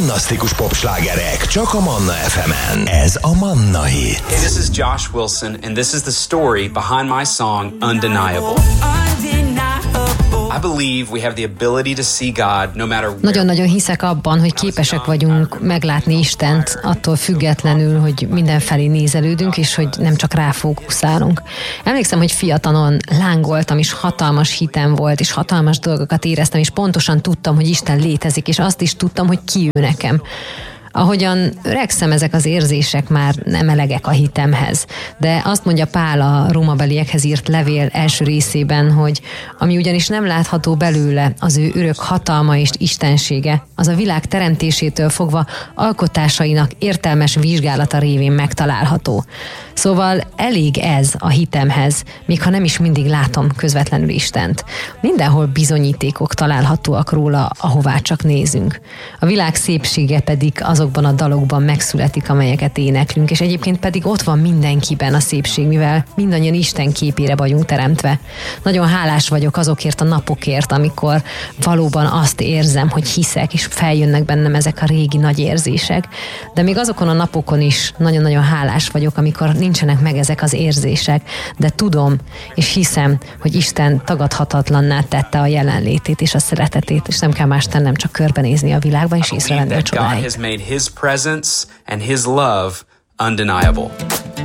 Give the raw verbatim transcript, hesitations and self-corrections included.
fantasztikus popslágerek csak a Manna ef emen. Ez a Manna Hit. Hey, this is Josh Wilson, and this is the story behind my song, Undeniable. I believe we have the ability to see God no matter where. Nagyon-nagyon hiszek abban, hogy képesek vagyunk meglátni Istent, attól függetlenül, hogy mindenfelé nézelődünk, és hogy nem csak ráfókuszálunk. Emlékszem, hogy fiatalon lángoltam, és hatalmas hitem volt, és hatalmas dolgokat éreztem, és pontosan tudtam, hogy Isten létezik, és azt is tudtam, hogy ki ő nekem. Ahogyan öregszem, ezek az érzések már nem elegek a hitemhez. De azt mondja Pál a rómabeliekhez írt levél első részében, hogy ami ugyanis nem látható belőle, az ő örök hatalma és istensége, az a világ teremtésétől fogva alkotásainak értelmes vizsgálata révén megtalálható. Szóval elég ez a hitemhez, még ha nem is mindig látom közvetlenül Istent. Mindenhol bizonyítékok találhatóak róla, ahová csak nézünk. A világ szépsége pedig azokban a dalokban megszületik, amelyeket éneklünk, és egyébként pedig ott van mindenkiben a szépség, mivel mindannyian Isten képére vagyunk teremtve. Nagyon hálás vagyok azokért a napokért, amikor valóban azt érzem, hogy hiszek, és feljönnek bennem ezek a régi nagy érzések. De még azokon a napokon is nagyon-nagyon hálás vagyok, amikor nincsenek meg ezek az érzések, de tudom és hiszem, hogy Isten tagadhatatlanná tette a jelenlétét és a szeretetét, és nem kell más tennem, csak körbenézni a világban, és észrevenni a csodáit. God has made his presence and his love undeniable.